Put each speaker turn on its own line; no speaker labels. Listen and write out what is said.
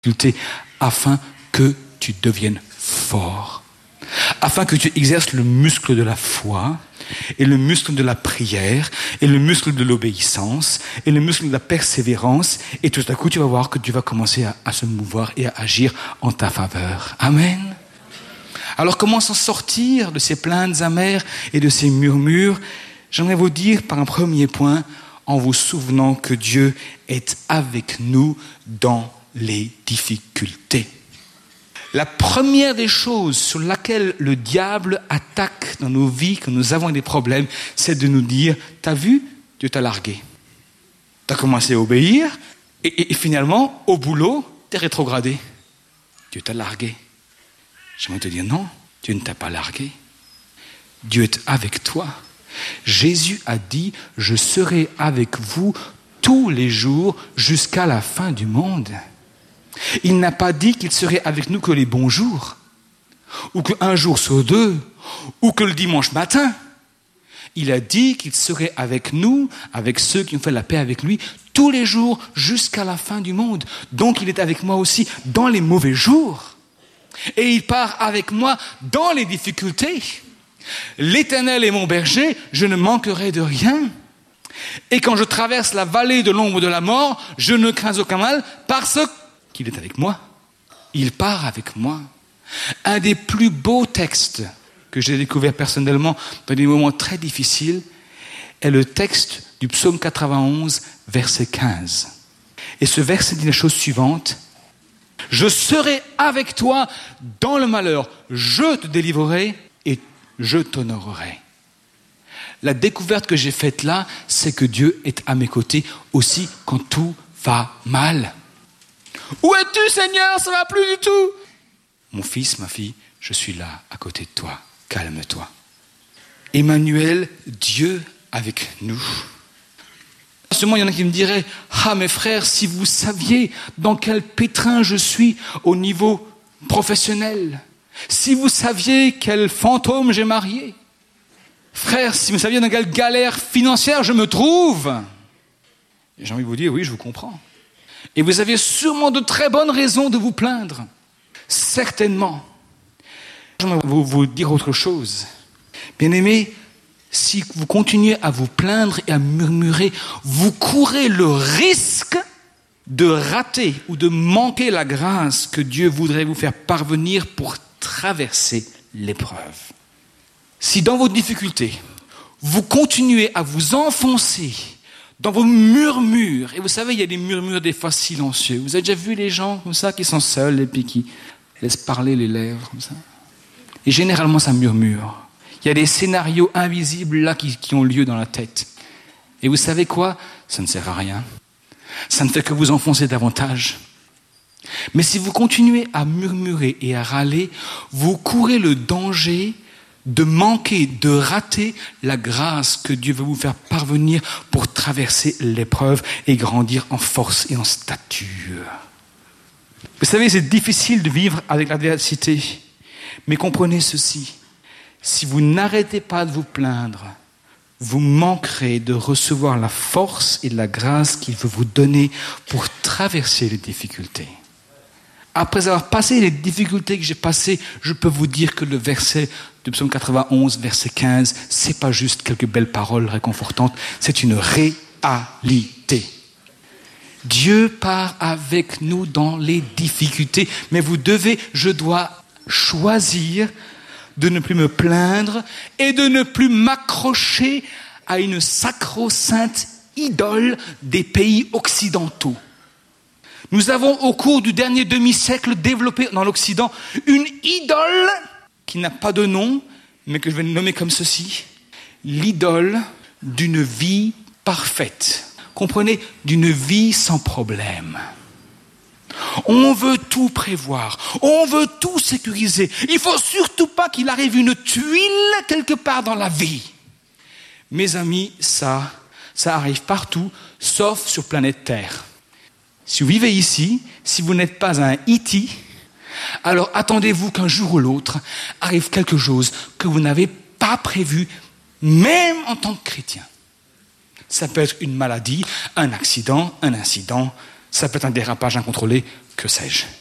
difficultés afin que tu deviennes fort, afin que tu exerces le muscle de la foi et le muscle de la prière et le muscle de l'obéissance et le muscle de la persévérance, et tout à coup tu vas voir que tu vas commencer à se mouvoir et à agir en ta faveur. Amen. Alors comment s'en sortir de ces plaintes amères et de ces murmures? J'aimerais vous dire par un premier point, en vous souvenant que Dieu est avec nous dans les difficultés. La première des choses sur laquelle le diable attaque dans nos vies, quand nous avons des problèmes, c'est de nous dire, t'as vu, Dieu t'a largué. T'as commencé à obéir, et finalement, au boulot, t'es rétrogradé. Dieu t'a largué. J'aimerais te dire, non, Dieu ne t'a pas largué. Dieu est avec toi. Jésus a dit, je serai avec vous tous les jours jusqu'à la fin du monde. Il n'a pas dit qu'il serait avec nous que les bons jours, ou qu'un jour sur deux, ou que le dimanche matin. Il a dit qu'il serait avec nous, avec ceux qui ont fait la paix avec lui, tous les jours jusqu'à la fin du monde. Donc il est avec moi aussi dans les mauvais jours. Et il part avec moi dans les difficultés. L'Éternel est mon berger, je ne manquerai de rien. Et quand je traverse la vallée de l'ombre de la mort, je ne crains aucun mal parce qu'il est avec moi. Il part avec moi. Un des plus beaux textes que j'ai découvert personnellement dans des moments très difficiles est le texte du psaume 91, verset 15. Et ce verset dit la chose suivante. Je serai avec toi dans le malheur, je te délivrerai et je t'honorerai. La découverte que j'ai faite là, c'est que Dieu est à mes côtés aussi quand tout va mal. Où es-tu, Seigneur? Ça ne va plus du tout. Mon fils, ma fille, je suis là, à côté de toi. Calme-toi. Emmanuel, Dieu avec nous. Seulement, il y en a qui me diraient, ah mes frères, si vous saviez dans quel pétrin je suis au niveau professionnel, si vous saviez quel fantôme j'ai marié, frère, si vous saviez dans quelle galère financière je me trouve, j'ai envie de vous dire, oui, je vous comprends. Et vous avez sûrement de très bonnes raisons de vous plaindre. Certainement. J'aimerais vous dire autre chose. Bien-aimés, si vous continuez à vous plaindre et à murmurer, vous courez le risque de rater ou de manquer la grâce que Dieu voudrait vous faire parvenir pour traverser l'épreuve. Si dans vos difficultés, vous continuez à vous enfoncer dans vos murmures, et vous savez, il y a des murmures des fois silencieux. Vous avez déjà vu les gens comme ça qui sont seuls et puis qui laissent parler les lèvres comme ça? Et généralement, ça murmure. Il y a des scénarios invisibles là qui ont lieu dans la tête. Et vous savez quoi? Ça ne sert à rien. Ça ne fait que vous enfoncer davantage. Mais si vous continuez à murmurer et à râler, vous courez le danger de manquer, de rater la grâce que Dieu veut vous faire parvenir pour traverser l'épreuve et grandir en force et en stature. Vous savez, c'est difficile de vivre avec l'adversité, mais comprenez ceci. Si vous n'arrêtez pas de vous plaindre, vous manquerez de recevoir la force et la grâce qu'il veut vous donner pour traverser les difficultés. Après avoir passé les difficultés que j'ai passées, je peux vous dire que le verset du psaume 91, verset 15, c'est pas juste quelques belles paroles réconfortantes, c'est une réalité. Dieu part avec nous dans les difficultés, mais je dois choisir de ne plus me plaindre et de ne plus m'accrocher à une sacro-sainte idole des pays occidentaux. Nous avons, au cours du dernier demi-siècle, développé dans l'Occident une idole qui n'a pas de nom, mais que je vais nommer comme ceci. L'idole d'une vie parfaite. Comprenez, d'une vie sans problème. On veut tout prévoir, on veut tout sécuriser. Il ne faut surtout pas qu'il arrive une tuile quelque part dans la vie. Mes amis, ça arrive partout, sauf sur planète Terre. Si vous vivez ici, si vous n'êtes pas un E.T., alors attendez-vous qu'un jour ou l'autre arrive quelque chose que vous n'avez pas prévu, même en tant que chrétien. Ça peut être une maladie, un accident, un incident, ça peut être un dérapage incontrôlé, que sais-je.